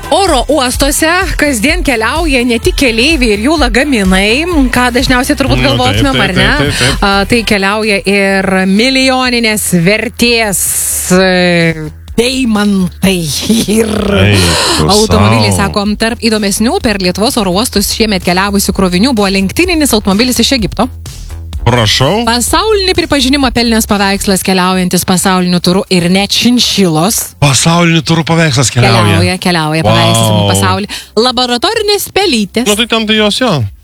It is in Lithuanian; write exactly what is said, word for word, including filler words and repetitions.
Oro uostuose kasdien keliauja ne tik keleiviai ir jų lagaminai, ką dažniausiai turbūt galvotumėm, ar ne? Taip, taip, taip. A, tai keliauja ir milijoninės vertės e, deimantai ir Eik, automobiliai, sau. sakom, tarp įdomesnių per Lietuvos oro uostus šiemet keliavusių krovinių buvo lenktyninis automobilis iš Egipto. Prašau. Pasaulinį pripažinimą pelnęs paveikslas keliaujantis pasauliniu turu ir net šinšilos. Pasaulinių turų paveikslas keliauja. Keliauja, keliauja Wow. paveikslas į pasaulį. Laboratorinės pelytės. Nu tai ten tai jos jo.